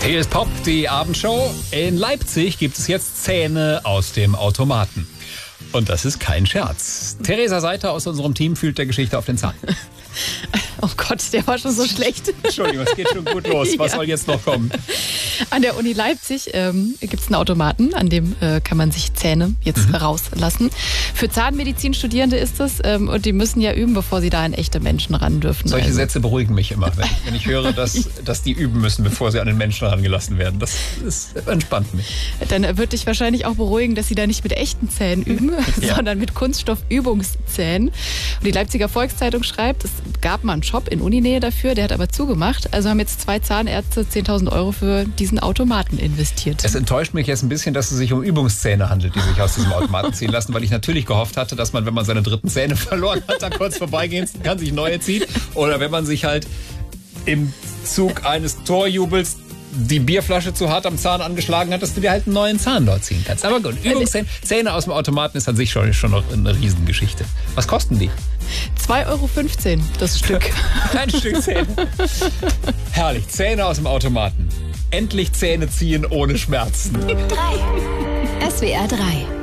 Hier ist Pop, die Abendshow. In Leipzig gibt es jetzt Zähne aus dem Automaten. Und das ist kein Scherz. Theresa Seiter aus unserem Team fühlt der Geschichte auf den Zahn. Oh Gott, der war schon so schlecht. Entschuldigung, es geht schon gut los. Was soll jetzt noch kommen? An der Uni Leipzig gibt es einen Automaten, an dem kann man sich Zähne jetzt rauslassen. Für Zahnmedizinstudierende ist das und die müssen ja üben, bevor sie da an echte Menschen ran dürfen. Solche Sätze beruhigen mich immer, wenn ich höre, dass die üben müssen, bevor sie an den Menschen rangelassen werden. Das entspannt mich. Dann wird dich wahrscheinlich auch beruhigen, dass sie da nicht mit echten Zähnen üben, sondern mit Kunststoffübungszähnen. Und die Leipziger Volkszeitung schreibt, es gab mal einen Shop in Uninähe dafür, der hat aber zugemacht. Also haben jetzt 2 Zahnärzte 10.000 € für diesen Automaten investiert. Es enttäuscht mich jetzt ein bisschen, dass es sich um Übungszähne handelt, die sich aus diesem Automaten ziehen lassen, weil ich natürlich gehofft hatte, dass man, wenn man seine dritten Zähne verloren hat, da kurz vorbeigehen kann, sich neue ziehen. Oder wenn man sich halt im Zug eines Torjubels die Bierflasche zu hart am Zahn angeschlagen hat, dass du dir halt einen neuen Zahn dort ziehen kannst. Aber gut, Übungszähne, Zähne aus dem Automaten ist an sich schon noch eine Riesengeschichte. Was kosten die? 2,15 € das Stück. Ein Stück Zähne. Herrlich, Zähne aus dem Automaten. Endlich Zähne ziehen ohne Schmerzen. 3. SWR 3